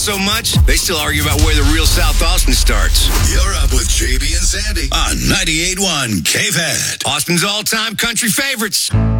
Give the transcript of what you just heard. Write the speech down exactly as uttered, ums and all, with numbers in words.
so much, they still argue about where the real South Austin starts. You're up with J B and Sandy on ninety-eight point one K V A D. Austin's all-time country favorites.